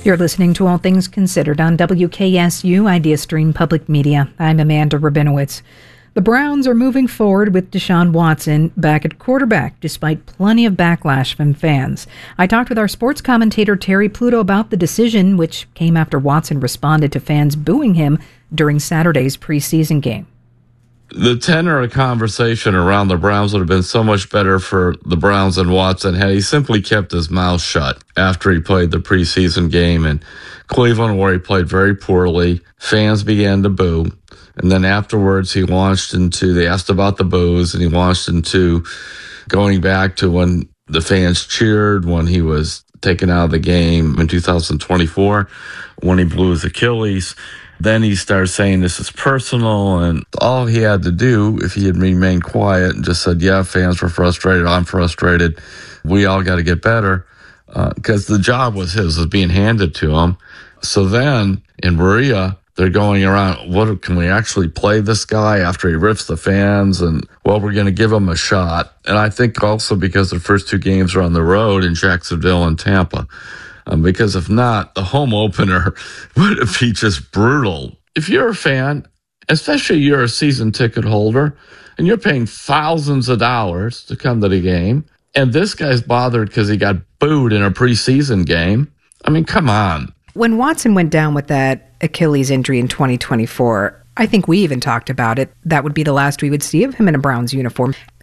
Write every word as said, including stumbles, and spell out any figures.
You're listening to All Things Considered on W K S U Idea Stream Public Media. I'm Amanda Rabinowitz. The Browns are moving forward with Deshaun Watson back at quarterback, despite plenty of backlash from fans. I talked with our sports commentator Terry Pluto about the decision, which came after Watson responded to fans booing him during Saturday's preseason game. The tenor of conversation around the Browns would have been so much better for the Browns and Watson had he simply kept his mouth shut after he played the preseason game in Cleveland, where he played very poorly. Fans began to boo. And then afterwards, he launched into, they asked about the boos, and he launched into going back to when the fans cheered, when he was taken out of the game in two thousand twenty-four, when he blew his Achilles. Then he started saying this is personal, and all he had to do, if he had remained quiet and just said, yeah, fans were frustrated, I'm frustrated, we all got to get better, because uh, the job was his, was being handed to him. So then in Berea, they're going around, what can we actually play this guy after he rips the fans? And, well, we're going to give him a shot. And I think also because the first two games are on the road in Jacksonville and Tampa. Um, because if not, the home opener would be just brutal. If you're a fan, especially you're a season ticket holder, and you're paying thousands of dollars to come to the game, and this guy's bothered because he got booed in a preseason game, I mean, come on. When Watson went down with that Achilles injury in twenty twenty-four, I think we even talked about it. That would be the last we would see of him in a Browns uniform.